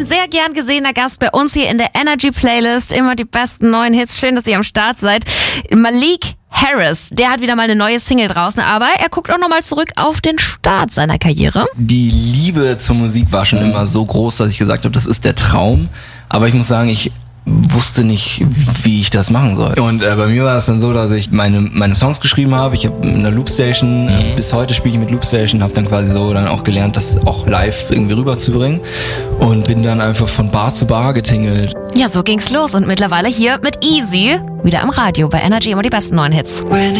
Ein sehr gern gesehener Gast bei uns hier in der Energy Playlist. Immer die besten neuen Hits. Schön, dass ihr am Start seid. Malik Harris, der hat wieder mal eine neue Single draußen, aber er guckt auch nochmal zurück auf den Start seiner Karriere. Die Liebe zur Musik war schon immer so groß, dass ich gesagt habe, das ist der Traum. Aber ich muss sagen, ich wusste nicht, wie ich das machen soll. Und bei mir war das dann so, dass ich meine Songs geschrieben habe. Ich habe in einer Loopstation, bis heute spiele ich mit Loopstation, habe dann quasi so dann auch gelernt, das auch live irgendwie rüberzubringen und bin dann einfach von Bar zu Bar getingelt. Ja, so ging's los und mittlerweile hier mit Easy wieder im Radio bei Energy, immer die besten neuen Hits. When